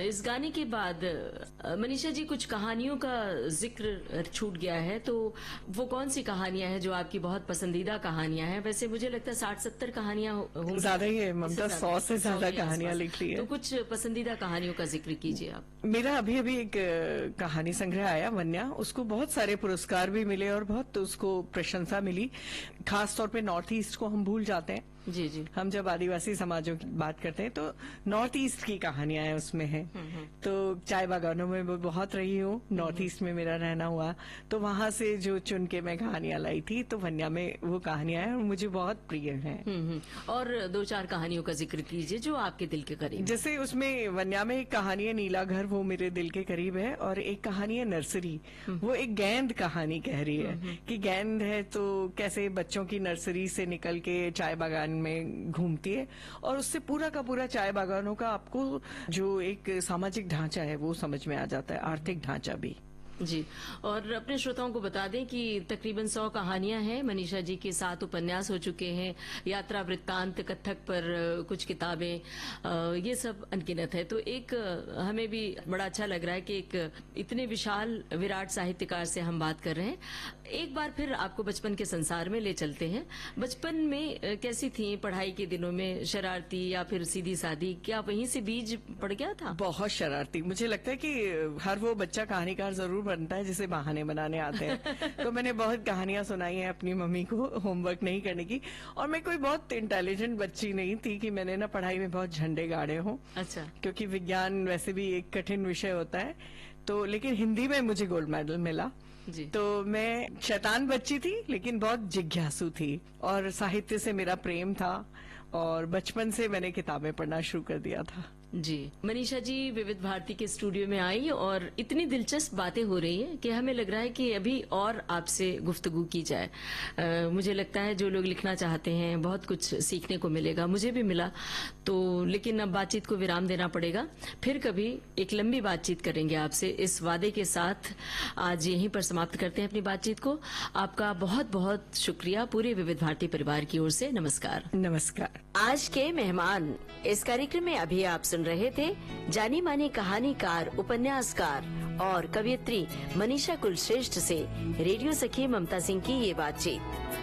इस गाने के बाद मनीषा जी कुछ कहानियों का जिक्र छूट गया है, तो वो कौन सी कहानियां हैं जो आपकी बहुत पसंदीदा कहानियां हैं? वैसे मुझे लगता है 60-70 कहानियां होंगी। ज्यादा ही है ममता, 100 से ज्यादा के कहानियां आसपास। लिख ली है। तो कुछ पसंदीदा कहानियों का जिक्र कीजिए आप। मेरा अभी अभी एक कहानी संग्रह आया वन्या, उसको बहुत सारे पुरस्कार भी मिले और बहुत उसको प्रशंसा मिली। खास तौर पे नॉर्थ ईस्ट को हम भूल जाते हैं। जी जी। हम जब आदिवासी समाजों की बात करते हैं तो नॉर्थ ईस्ट की कहानियां हैं उसमें हैं। तो चाय बागानों में मैं बहुत रही हूँ, नॉर्थ ईस्ट में मेरा रहना हुआ, तो वहां से जो चुन के मैं कहानियां लाई थी, तो वन्या में वो कहानियां हैं और मुझे बहुत प्रिय हैं। और 2-4 कहानियों का जिक्र कीजिए जो आपके दिल के करीब। जैसे उसमें वन्या में एक कहानी है नीला घर, वो मेरे दिल के करीब है। और एक कहानी है नर्सरी, वो एक गेंद कहानी कह रही है कि गेंद है तो कैसे बच्चों की नर्सरी से निकल के चाय बागान में घूमती है, और उससे पूरा का पूरा चाय बागानों का आपको जो एक सामाजिक ढांचा है वो समझ में आ जाता है, आर्थिक ढांचा भी। जी, और अपने श्रोताओं को बता दें कि तकरीबन 100 कहानियां हैं। मनीषा जी के 7 उपन्यास हो चुके हैं, यात्रा वृत्तांत, कथक पर कुछ किताबें, ये सब अनगिनत है। तो एक हमें भी बड़ा अच्छा लग रहा है कि एक इतने विशाल विराट साहित्यकार से हम बात कर रहे हैं। एक बार फिर आपको बचपन के संसार में ले चलते हैं। बचपन में कैसी थी पढ़ाई के दिनों में? शरारती या फिर सीधी सादी? क्या वहीं से बीज पड़ गया था? बहुत शरारती। मुझे लगता है कि हर वो बच्चा कहानीकार जरूर बनता है जिसे बहाने बनाने आते हैं। तो मैंने बहुत कहानियां सुनाई हैं अपनी मम्मी को होमवर्क नहीं करने की। और मैं कोई बहुत इंटेलिजेंट बच्ची नहीं थी कि मैंने ना पढ़ाई में बहुत झंडे गाड़े हों। अच्छा। क्योंकि विज्ञान वैसे भी एक कठिन विषय होता है। तो लेकिन हिंदी में मुझे गोल्ड मेडल मिला। जी। तो मैं शैतान बच्ची थी लेकिन बहुत जिज्ञासु थी, और साहित्य से मेरा प्रेम था, और बचपन से मैंने किताबें पढ़ना शुरू कर दिया था। जी, मनीषा जी विविध भारती के स्टूडियो में आई और इतनी दिलचस्प बातें हो रही हैं कि हमें लग रहा है कि अभी और आपसे गुफ्तगू की जाए। मुझे लगता है जो लोग लिखना चाहते हैं बहुत कुछ सीखने को मिलेगा, मुझे भी मिला। तो लेकिन अब बातचीत को विराम देना पड़ेगा, फिर कभी एक लंबी बातचीत करेंगे आपसे, इस वादे के साथ आज यहीं पर समाप्त करते हैं अपनी बातचीत को। आपका बहुत बहुत शुक्रिया पूरे विविध भारती परिवार की ओर से। नमस्कार। नमस्कार। आज के मेहमान इस कार्यक्रम में अभी आप सुन रहे थे जानी मानी कहानीकार, उपन्यासकार और कवयित्री मनीषा कुलश्रेष्ठ से रेडियो सखी ममता सिंह की ये बातचीत।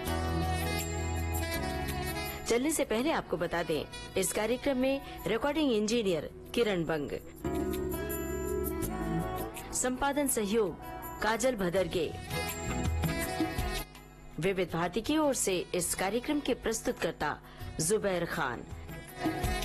चलने से पहले आपको बता दें, इस कार्यक्रम में रिकॉर्डिंग इंजीनियर किरण बंग, संपादन सहयोग काजल भदरगे। विविध भारती की ओर से इस कार्यक्रम के प्रस्तुतकर्ता जुबैर खान।